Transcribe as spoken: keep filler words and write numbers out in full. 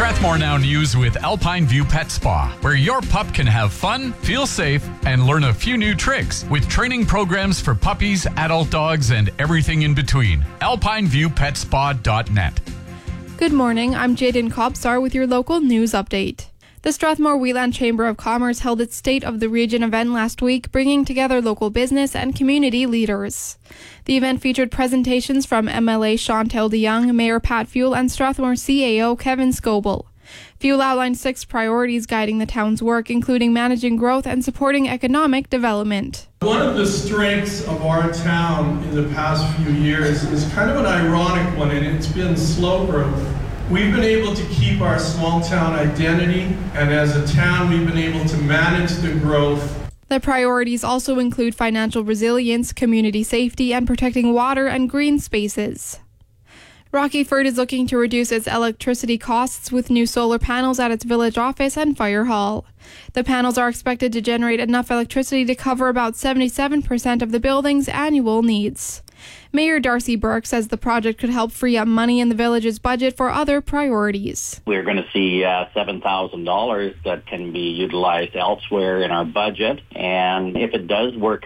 Strathmore Now News with Alpine View Pet Spa, where your pup can have fun, feel safe, and learn a few new tricks with training programs for puppies, adult dogs, and everything in between. alpine view pet spa dot net. Good morning, I'm Jaden Kopsar with your local news update. The Strathmore Wheatland Chamber of Commerce held its State of the Region event last week, bringing together local business and community leaders. The event featured presentations from M L A Chantel DeYoung, Mayor Pat Fuel, and Strathmore C A O Kevin Scoble. Fuel outlined six priorities guiding the town's work, including managing growth and supporting economic development. One of the strengths of our town in the past few years is kind of an ironic one, and it's been slow growth. We've been able to keep our small town identity, and as a town, we've been able to manage the growth. The priorities also include financial resilience, community safety, and protecting water and green spaces. Rockyford is looking to reduce its electricity costs with new solar panels at its village office and fire hall. The panels are expected to generate enough electricity to cover about seventy-seven percent of the building's annual needs. Mayor Darcy Burke says the project could help free up money in the village's budget for other priorities. We're going to see uh, seven thousand dollars that can be utilized elsewhere in our budget, and if it does work